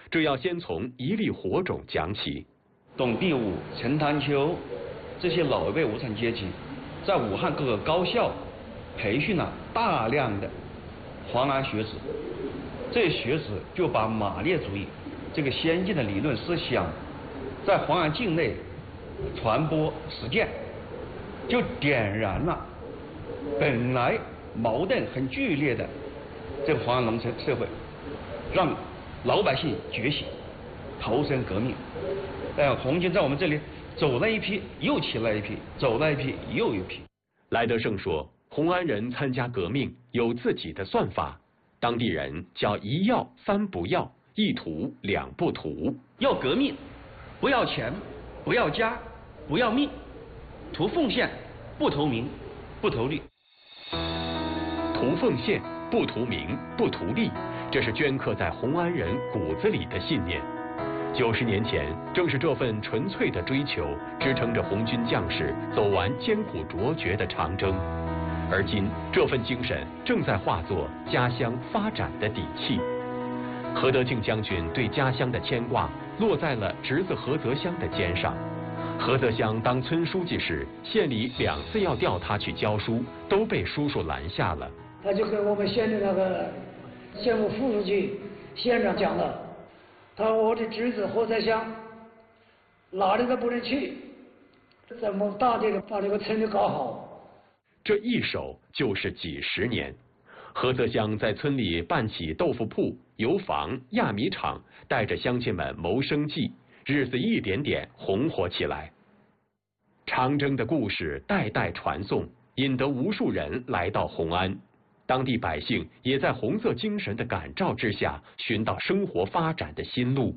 这要先从一粒火种讲起。 董必武、陈潭秋这些老一辈无产阶级，在武汉各个高校培训了大量的黄安学子，这些学子就把马列主义这个先进的理论思想在黄安境内传播实践，就点燃了本来矛盾很剧烈的这个黄安农村社会，让老百姓觉醒，投身革命。红军在我们这里走了一批，又起来一批，走了一批，又一批。 莱德胜说，红安人参加革命有自己的算法，当地人叫一要三不要，一图两不图。 要革命，不要钱，不要家，不要命，图奉献，不图名，不图利。 图奉献，不图名，不图利，这是镌刻在红安人骨子里的信念。90年前，正是这份纯粹的追求，支撑着红军将士走完艰苦卓绝的长征。而今，这份精神正在化作家乡发展的底气。何德庆将军对家乡的牵挂，落在了侄子何泽湘的肩上。何泽湘当村书记时，县里2次要调他去教书，都被叔叔拦下了。 他就跟我们县的那个县委副书记、县长讲了，他说我的侄子何泽湘哪里都不能去，咱们大力的把这个村里搞好。 这一守就是几10年。何泽湘在村里办起豆腐铺、油坊、压米厂，带着乡亲们谋生计，日子一点点红火起来。长征的故事代代传颂，引得无数人来到红安。当地百姓也在红色精神的感召之下，寻到生活发展的新路。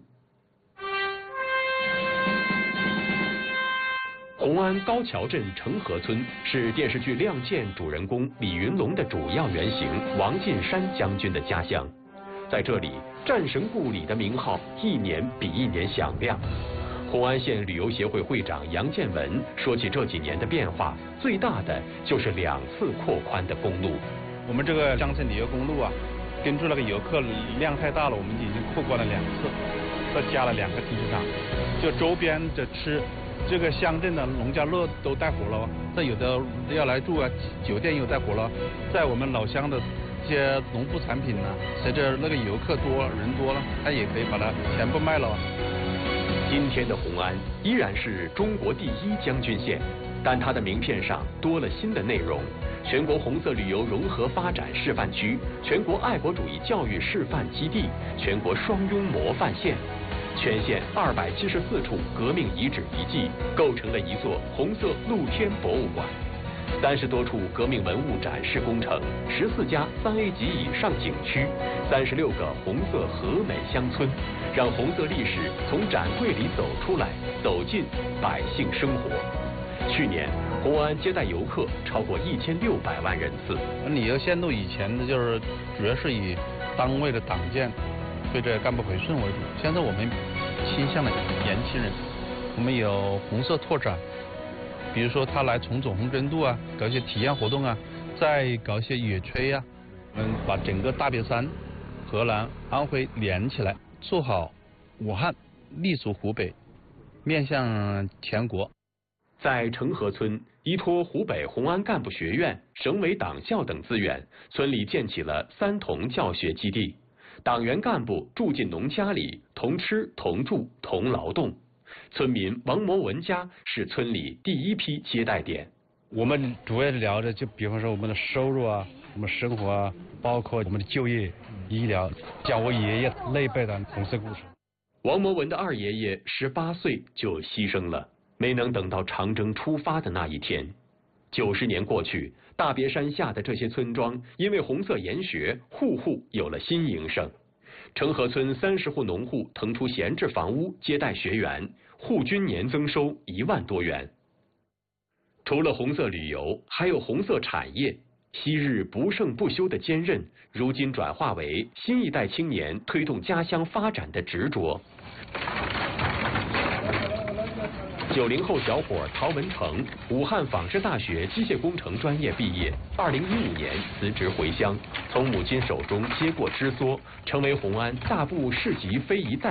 红安高桥镇成河村是电视剧《亮剑》主人公李云龙的主要原型王进山将军的家乡。在这里，战神故里的名号一年比一年响亮。红安县旅游协会会长杨建文说起这几年的变化，最大的就是2次扩宽的公路。 我们这个乡村旅游公路啊，跟住那个游客量太大了，我们已经扩宽了2次，再加了2个停车场，就周边的吃。这个乡镇的农家乐都带活了，再有的要来住啊，酒店又带活了。在我们老乡的这些农副产品呢，随着那个游客多人多了，他也可以把它全部卖了。 今天的红安依然是中国第1将军县，但它的名片上多了新的内容：全国红色旅游融合发展示范区、全国爱国主义教育示范基地、全国双拥模范县。全县274处革命遗址遗迹，构成了一座红色露天博物馆；30多处革命文物展示工程；14家3A 级以上景区；36个红色和美乡村，让红色历史从展柜里走出来，走进百姓生活。去年，红安接待游客超过1600万人次。 旅游线路以前的就是主要是以单位的党建对这干部培训为主，现在我们倾向了年轻人，我们有红色拓展，比如说他来重走红针渡啊，搞一些体验活动啊，再搞一些野炊啊，我们把整个大别山、河南、安徽连起来，做好武汉立足湖北，面向全国。 在成河村，依托湖北红安干部学院、省委党校等资源，村里建起了3同教学基地。党员干部住进农家里，同吃同住同劳动。村民王摩文家是村里第1批接待点。 我们主要聊的就比方说我们的收入啊，我们生活啊，包括我们的就业、医疗，讲我爷爷那一辈的红色故事。 王摩文的2爷爷18岁就牺牲了，没能等到长征出发的那一天。90年过去，大别山下的这些村庄因为红色研学，户户有了新营生。成河村30户农户腾出闲置房屋接待学员，户均年增收1万多元。除了红色旅游，还有红色产业。昔日不胜不休的坚韧，如今转化为新一代青年推动家乡发展的执着。90后小伙陶文成，武汉纺织大学机械工程专业毕业，2015年辞职回乡，从母亲手中接过支梭，成为红安大部市级非遗代